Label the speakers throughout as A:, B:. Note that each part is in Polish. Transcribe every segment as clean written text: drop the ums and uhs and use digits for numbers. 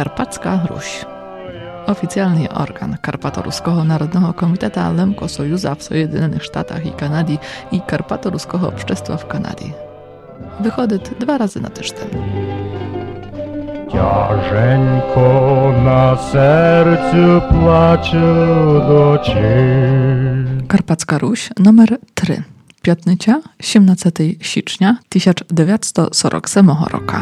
A: Karpacka Ruś. Oficjalny organ Karpato-Ruskiego Narodnego Komiteta Lemko Sojuza w Sojedynionych Sztatach i Kanady i Karpato-Ruskiego Общества w Kanadzie. Wychodzi 2 razy na tydzień.
B: Ciężko na sercu płacze docie.
A: Karpacka Ruś numer 3. Piątnica 17 sierpnia 1947 roku.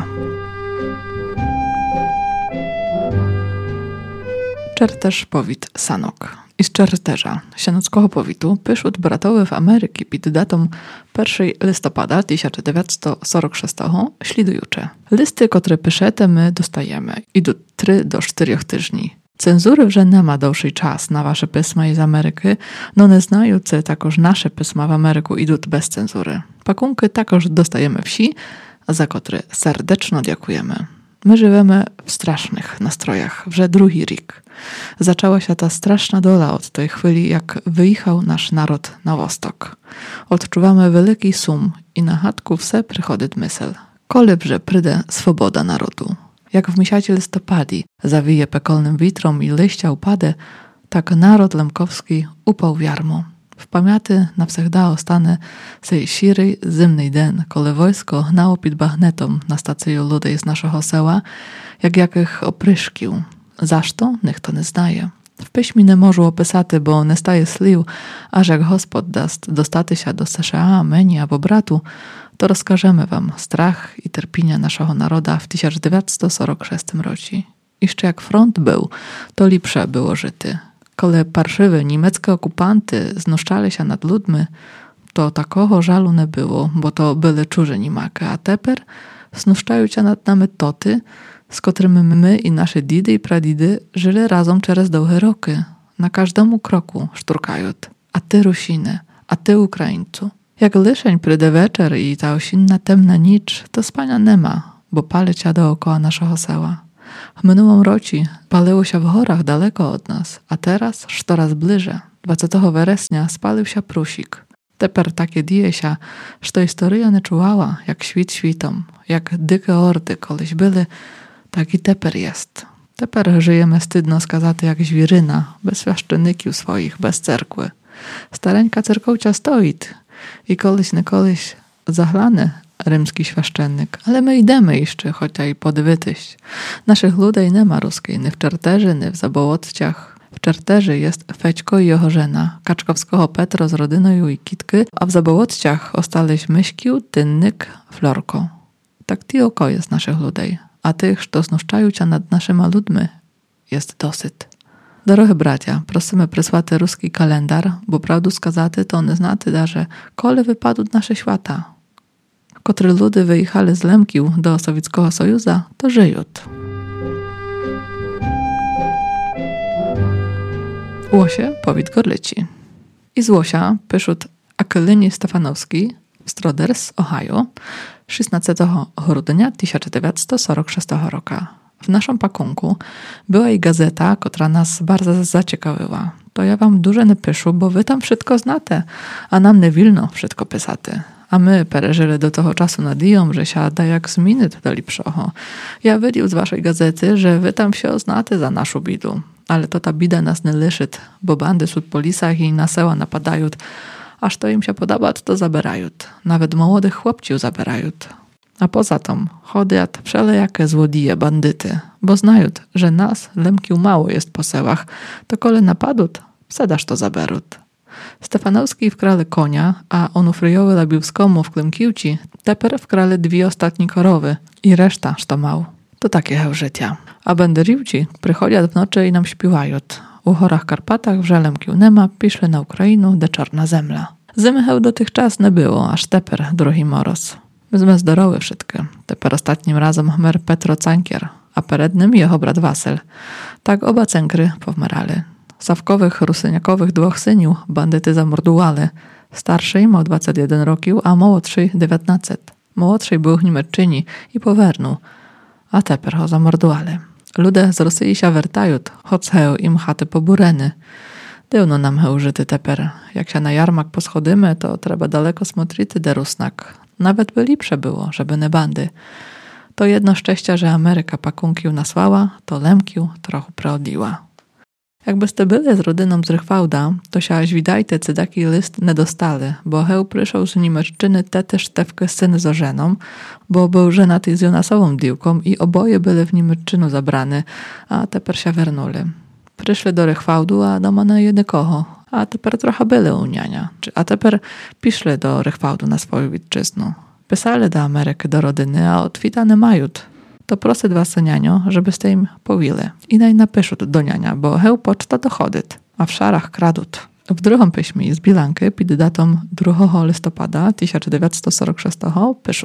A: Czerteż powit Sanok. I z Czerteża, sianockiego powitu, pyszut bratowy w Ameryki pod datą 1 listopada 1946 ślidujucze. Listy, które piszete, my dostajemy. Idą 3 do 4 tygodni. Cenzury вже нема довший час на wasze pisma із Америки, но не знаю, це також nasze pisma w Ameryku idą bez cenzury. Pakunki також dostajemy wsi, za które serdecznie dziękujemy. My żyjemy w strasznych nastrojach, вже drugi rok. Zaczęła się ta straszna dola od tej chwili, jak wyjechał nasz naród na wostok. Odczuwamy wielki sum i na chatku wse przychodzi myśl. Kolebże przyjdzie swoboda narodu. Jak w miesiącu listopadzi zawije pekolnym witrom i liścia upadę, tak naród lemkowski upał w jarmo. W pamięci nawsegda ostane sej siry, zimny den, kole wojsko gnało pod bagnetom na stację ludzi z naszego sela, jak jakich opryszkił. Zašto? Niech to nie znaje. W piśmie nie może opisati, bo nie staje sliw, aż jak Gospod dast dostati się do США, meni albo bratu, to rozkażemy wam strach i terpienia naszego naroda w 1946 roku. Jeszcze jak front był, to lepsze było żyty. Kole parszywe niemieckie okupanty znoszczali się nad ludźmi, to takoho żalu nie było, bo to byli czurzy niemaki, a teper znoszczają się nad nami toty, z którymi my i nasze didy i pradidy żyli razem przez długie roki. Na każdemu kroku szturkają. A ty Rusiny, a ty Ukraińcu. Jak liszeń przyjdzie wieczór i ta osinna temna nicz, to spania nie ma, bo pali się dookoła naszego sela. W minulym roku paliło się w górach daleko od nas, a teraz coraz bliżej. 20 września spalił się Prusik. Teper takie dzieje się, że historia nie czuwała, jak świt świtom, jak dykie ordy koleś byli, tak i teper jest. Teper żyjemy wstydno skazati jak zwieryna, bez świaszczyników swoich, bez cerkły. Stareńka cerkołcia stoi i koleś nie koleś zachlany rzymski świaszczennik, ale my idziemy jeszcze, chociaż i podwytyść. Naszych ludzi nie ma ruskiej, ni w Czerteży, ni w Zabołotciach. W Czerteży jest Fećko i jeho żena, Kaczkowskiego Petro z rodyną i Kitky, a w Zabołotciach ostaleś Myśkiu, Tynnyk, Florko. Tak ti oko jest naszych ludzi, a tych, co znoszczają się nad naszymi ludźmi, jest dosyć. Doroгі bracia, prosimy przysłać ruski kalendar, bo prawdu skazaty to nie znaty darze, kole wypadł nasze świata. Kotry ludy wyjechali z Lemkił do Sowieckiego Sojuza, to żyją. Łosie powit Gorlici. I z Łosia pyszut Akylyni Stefanowski w Stroders, Ohio, 16 grudnia 1946 roku. W naszym pakunku była i gazeta, która nas bardzo zaciekawiła. To ja wam dużo nie piszę, bo wy tam wszystko znate, a nam nie wilno wszystko pisaty. A my pereżyli do tego czasu nadzieją, że się da jak zmienić do lepszego. Ja widział z waszej gazety, że wy tam się znacie za naszą bidu. Ale to ta bida nas nie liszy, bo bandy wśród polisach i na sela napadają, aż to im się podoba, to zabierają. Nawet młodych chłopców zabierają. A poza tym chodzą wszelakie złodzieje, bandyty, bo znają, że nas, Lemkił, mało jest po sełach, to kole napadł, sedaż to zaberą. Stefanowski wkrali konia, a Onufryjowy Labiłskomu w Klimkiłci teper wkrali 2 ostatnie korowy i reszta, co mał. To takie życia. A bandyriwci przychodzą w nocy i nam śpiewają. U Horach Karpatach w Lemkił nema, piszli na Ukrainu, de czarna zemla. Zimy dotychczas nie było, aż teper drugi moroz. Myśmy zdorowy wszystkie. Teper ostatnim razem mer Petro Cankier, a perednym jeho brat Wasyl. Tak oba cękry powmerali. Sawkowych, rusyniakowych 2 syniów bandyty zamordowali. Starszy miał 21 roków, a młodszy 19. Młodszy był w Niemczyni i powernął, a teper ho zamordowali. Ludzie z Rosji się wertają, choć im chaty pobureny. Dywno nam użyty teper. Jak się na jarmak poschodymy, to trzeba daleko smotrity derusnak. Nawet by lepsze było, żeby nie bandy. To jedno szczęście, że Ameryka pakunkił nasłała, to lemkił trochę preodliła. Jakbyste byli z rodyną z Rychwałda, to siaś widajte cydaki list nie dostali, bo heł przyszł z Niemeczczyny też Tewkę syn z ożeną, bo był żenaty z Jonasową diłką i oboje byli w Niemeczczynu zabrane, a teper się wernuli. Przyszli do Rychwałdu, a doma na jednego, a teper trochę byli u niania, a teper piszli do Rychwałdu na swoją witczyznu. Pisali do Ameryki do rodyny, a odwitane majut. To proszę dwa nianio, żebyście im powili. I napiszą do niania, bo heł poczta dochodyt, a w szarach kradut. W drugim piśmie z bilanki pod datą 2 listopada 1946 piszą.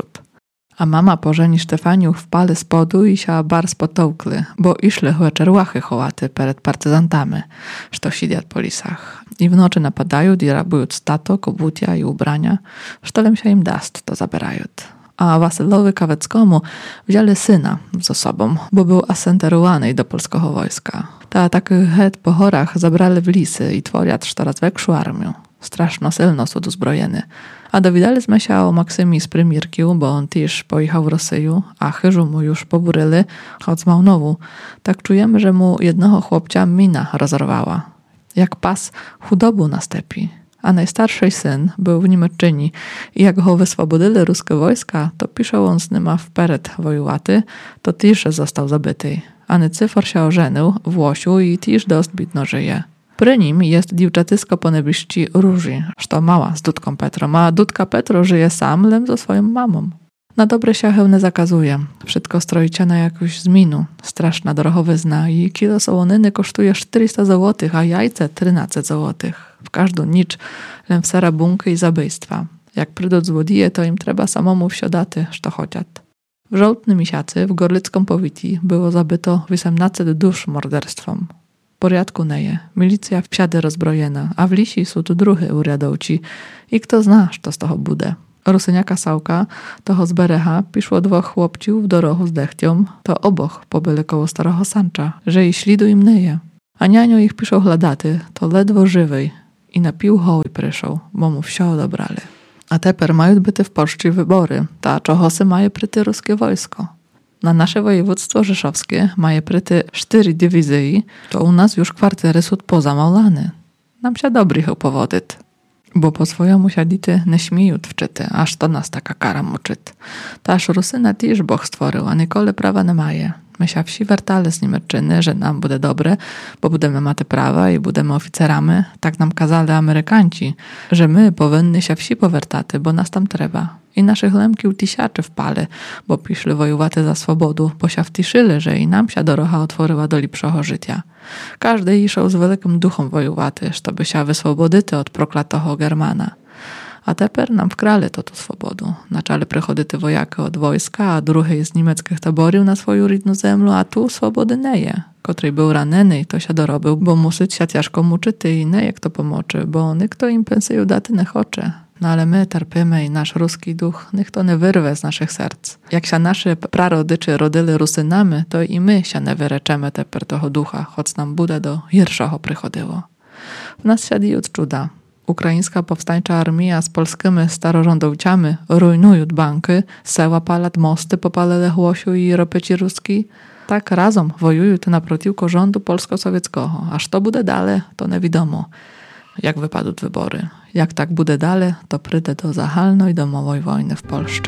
A: A mama pożeni Stefaniuch wpali spodu i się bar spotołkli, bo iszli czerłachy hołaty przed partyzantami, što sidiat po lisach. I w nocy napadają i rabują stato, kobutia i ubrania, sztolem się im dast, to zabierają. A Wasylowi Kaweckomu wzięli syna ze sobą, bo był asenterowany do polskiego wojska. Ta takich het po chorach zabrali w lisy i tworiat coraz większą armię. Straszno silno są uzbrojeni. A dowiedzieliśmy się o Maksymie z Prymirkiu, bo on też pojechał w Rosję, a chyżu mu już poburyli, choć z Małnowu. Tak czujemy, że mu jednego chłopcia mina rozerwała. Jak pas chudobu na stepi. A najstarszy syn był w Niemczyni i jak go wyswobodyli ruskie wojska, to pisze on z nima wperet wojowaty, to też został zabity. A Nycyfor się ożenił w Łosiu i też dost bidno żyje. Przy nim jest dziewczatysko po nebiszci Róży, što mała z Dudką Petrą, a Dudka Petro żyje sam, lem ze swoją mamą. Na dobre się nie zakazuje. Wszystko stroicie na jakąś zminu. Straszna drogowyzna i kilo sołonyny kosztuje 400 zł, a jajce 13 zł. W każdą nicz lem w sarabunky i zabójstwa. Jak przyjdą złodzieje, to im trzeba samemu wsiodaty, što chociat. W żołtnym miesiacy w Gorlicką powiti było zabyto 18 dusz morderstwom. Porядku neje. Milicja wsiady rozbrojena, a w lisi są tu druhy uriadowci i kto zna, co z toho bude. Rusyniaka Sałka, toho z Berecha, piszło 2 chłopciów w dorochu z dechtią, to oboch pobyli koło starego sancza, że i ślidu im neje. A nianio ich piszą chladaty, to ledwo żywej i na pił hoły pryszą, bo mu wsio odebrali. A teper mają byty w Polsce wybory, ta czochosy mają pryty ruskie wojsko. Na nasze województwo rzeszowskie mają pryty 4 dywizji, to u nas już kwartery są pozamałlane. Nam się dobrych opowodyt. Bo po swojemu siadity nie śmieją wczyty, aż to nas taka kara muczyt. Taż Rusyna też Boh stworzył, a nikole prawa nie maje. My się wsi wertale z Niemczyny, że nam bude dobre, bo budemy mate prawa i budemy oficerami. Tak nam kazali Amerykanci, że my powinny się wsi powertaty, bo nas tam trzeba. I naszych lemkił tysiaczy wpali, bo piszli wojowaty za swobodu, bo się wtiszyli, że i nam się dorocha otworzyła do lepszego życia. Każdy iszał z wielkim duchom wojowaty, żeby się wyswobodyty od proklatoho Germana. A teper nam wkrali to tu swobodu. Naczali przychodyty wojaki od wojska, a drugiej z niemieckich taborił na swoją rідну землю, a tu swobody neje, który był raneny i to się dorobił, bo musyć się ciężko muczyty i neje kto pomoczy, bo nikto im pensiju daty nie chocze. No ale my terpimy i nasz ruski duch niech to nie wyrwe z naszych serc. Jak się nasze prarodyczy rodyli Rusynami, to i my się nie wyreczemy teper toho ducha, choć nam Buda do Hirszego przychodziło. W nas siadzi od cuda. Ukraińska powstańcza armia z polskimi starorządowcami rujnują banki, seła palat, mosty popalele Łosiu i ropeci ruski. Tak razem wojują te naprotivko rządu polsko-sowieckiego. A co bude dalej, to nie wiadomo. Jak wypadną wybory. Jak tak bude dalej, to przyjdę do zachalnej domowej wojny w Polsce.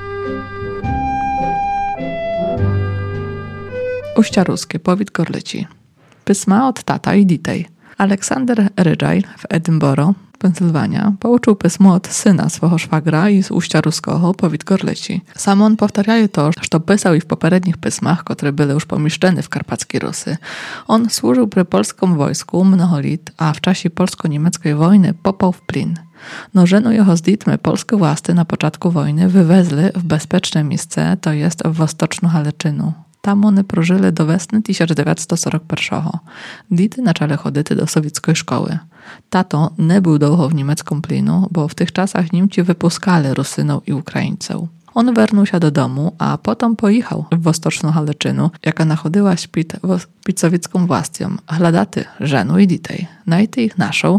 A: Uścia ruskie, powit Gorlici. Pisma od tata i ditej. Aleksander Rydżaj w Edynboro, Pensylwania, pouczył pismo od syna swego szwagra i z Uścia Ruskiego, powit Gorlici. Sam on powtarzaje to, co pisał i w poprzednich pismach, które były już pomieszczone w karpackiej Rusy. On służył przy polskim wojsku mnoho lat, a w czasie polsko-niemieckiej wojny popał w plin. No żenu jeho z ditmy polskie władze na początku wojny wywezli w bezpieczne miejsce, to jest w Wostoczną Haleczynu. Tam one prożyli do wiosny 1941. Dity zaczęły chodzić do sowieckiej szkoły. Tato nie był długo w niemieckim plinu, bo w tych czasach Niemcy wypuskali Rusynów i Ukraińców. On wernął się do domu, a potem pojechał w Wostoczną Haleczynu, jaka nachodziła pod sowiecką własną. Hladaty żenu i ditej. Najty ich naszą,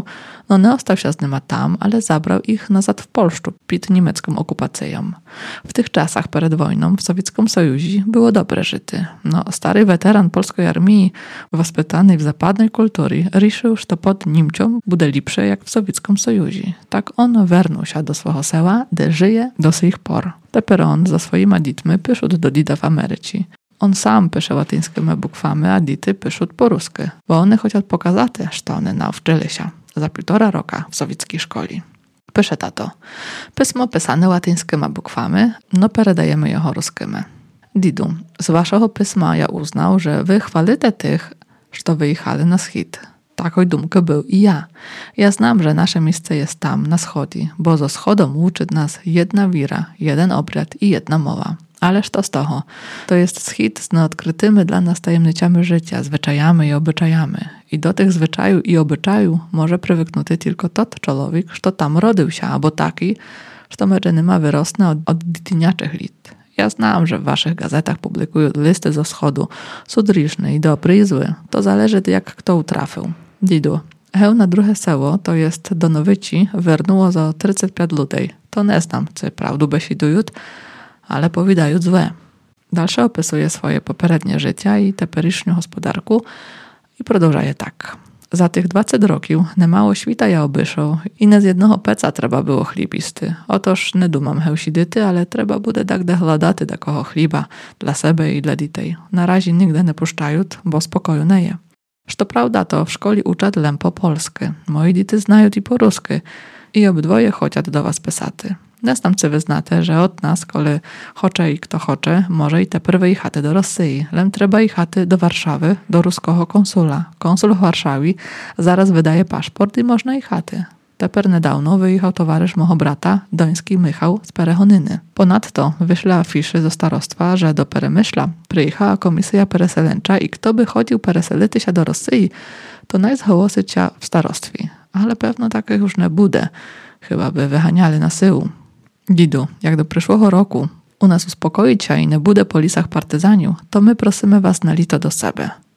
A: No nie ostał się z nima tam, ale zabrał ich nazad w Polszczu przed niemiecką okupacją. W tych czasach przed wojną w Sowieckim Sojuzie było dobre żyty. No stary weteran polskiej armii, waspytany w zapadnej kultury, riszył, że to pod Niemcią bude lepsze jak w Sowieckim Sojuzie. Tak on wernął się do swojego sela, gdzie żyje do swych por. Teper on za swoimi dzitmi przyszedł do dida w Ameryce. On sam pisze łatyńskimi bukwami, a dity piszą po rusku, bo one chciał pokazać, że one nauczyli się za 1,5 roku w sowieckiej szkole. Pisze tato. Pismo pisane łatyńskimi bukwami, no peredajemy jeho ruskimi. Didu, z waszego pisma ja uznał, że wy chwalite tych, że wyjechali na schód. Taką dumkę był i ja. Ja znam, że nasze miejsce jest tam, na wschodzie, bo ze wschodu uczy nas jedna wira, jeden obrad i jedna mowa. Ależ to z toho. To jest schód z nieodkrytymi dla nas tajemnicami życia, zwyczajami i obyczajami. I do tych zwyczajów i obyczajów może przywyknuty tylko tot człowiek, że tam rodził się, albo taki, że mecze nie ma wyrosnę od dytiniaczych lit. Ja znam, że w waszych gazetach publikują listy ze wschodu, sudriczne i dobry i zły. To zależy, jak kto utrafił. Didu, heł na drugie seło, to jest do Nowyci, wernęło za 35 ludzi. To nie znam, co prawdu besidują, ale powidają złe. Dalsze opisuje swoje poprzednie życia i teperysznią gospodarku i продовжuje tak. Za tych 20 roków nemało świta ja obyszał i nie z jednego peca trzeba było chlibisty. Otoż nie dumam hełsidyty, ale trzeba bude tak dehladati takoho chliba dla siebie i dla ditej. Na razie nigdy nie puszczają, bo spokoju nie je. To prawda, to w szkole uczą dlem po polsku. Moi dity znają i po rusku i obydwoje chociaż do was pesaty. Nie znam, czy wy znacie, że od nas, kole chocze i kto chocze, może i teper wyjechać do Rosji. Lem trzeba jechać do Warszawy, do ruskiego konsula. Konsul w Warszawie zaraz wydaje paszport i można jechać. Teper niedawno wyjechał towarzysz mojego brata, Doński Michał z Perechonyny. Ponadto wyśle afiszy ze starostwa, że do Peremyśla przyjechała komisja pereselęcza i kto by chodził pereselity się do Rosji, to najzhołosyć się w starostwie. Ale pewno takich już nie bude. Chyba by wyhaniali na syłu. Didu, jak do przyszłego roku u nas uspokoić się i nie bude po lisach partyzaniu, to my prosimy was na lito do siebie.